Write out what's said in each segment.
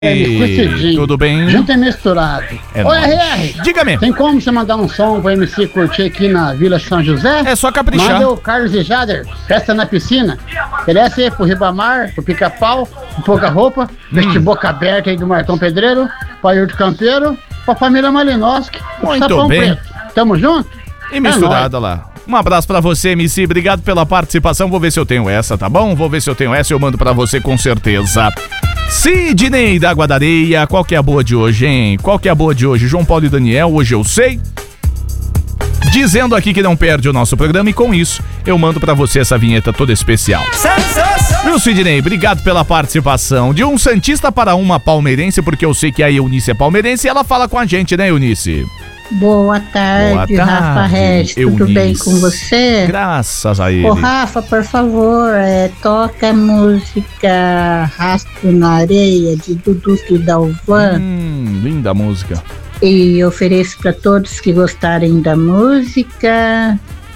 Tudo bem? Junto e misturado. É Oi, nóis. RR. Diga-me. Tem como você mandar um som pro MC curtir aqui na Vila São José? É só caprichar. Manda o Carlos e Jader, festa na piscina. Oferece aí pro Ribamar, pro Pica-Pau, pro Pouca Roupa, pra boca aberta aí do Martão Pedreiro, pro Ayrton Campeiro, pra família Malinowski, pro Muito Sapão bem. Preto. Tamo junto? E misturada lá. Um abraço pra você, MC. Obrigado pela participação. Vou ver se eu tenho essa, tá bom? Vou ver se eu tenho essa e eu mando pra você com certeza. Sidney da Água da Areia, qual que é a boa de hoje, hein? Qual que é a boa de hoje? João Paulo e Daniel, hoje eu sei. Dizendo aqui que não perde o nosso programa e com isso eu mando pra você essa vinheta toda especial. Viu, Sidney? Obrigado pela participação. De um santista para uma palmeirense, porque eu sei que a Eunice é palmeirense e ela fala com a gente, né, Eunice? Boa tarde, Rafa Regis, tudo bem com você? Graças a ele. Ô Rafa, por favor, toca a música Rastro na Areia, de Dudu e Dalvan. Linda música. E ofereço para todos que gostarem da música.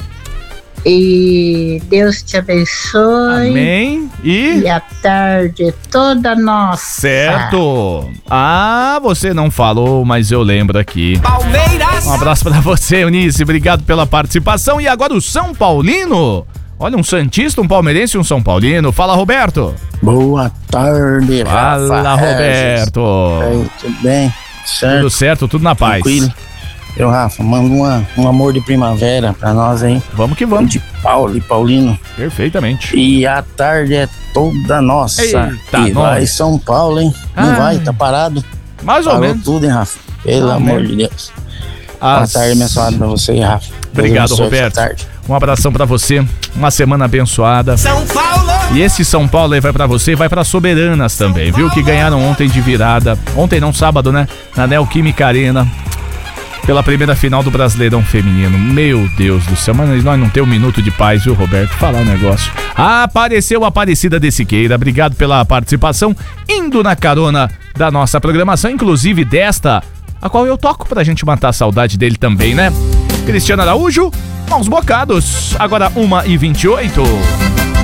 E Deus te abençoe. Amém. E a tarde é toda nossa. Certo. Ah, você não falou, mas eu lembro aqui. Palmeiras. Um abraço pra você, Eunice. Obrigado pela participação. E agora o São Paulino. Olha, um santista, um palmeirense e um São Paulino. Fala, Roberto. Boa tarde, Rafa. Fala, Roberto. Tudo bem? Certo? Tudo certo, tudo na paz. Tranquilo. Eu, Rafa, manda um amor de primavera pra nós aí. Vamos que vamos. De Paulo e Paulino. Perfeitamente. E a tarde é toda nossa. Eita, e vai São Paulo, hein? Não vai, tá parado. Mais ou Parou menos. tudo, hein, Rafa? Pelo amor de Deus. Boa tarde, abençoado pra você, Rafa. Obrigado, Roberto. Um abração pra você. Uma semana abençoada. São Paulo. E esse São Paulo aí vai pra você e vai pra Soberanas também, viu? Que ganharam ontem de virada. Ontem não, sábado, né? Na Neoquímica Arena. Pela primeira final do Brasileirão Feminino. Meu Deus do céu, mas nós não temos um minuto de paz, viu, Roberto? Falar um negócio. Apareceu a Aparecida de Siqueira. Obrigado pela participação. Indo na carona da nossa programação, inclusive desta, a qual eu toco pra gente matar a saudade dele também, né? Cristiano Araújo, Maus Bocados. Agora 1h28.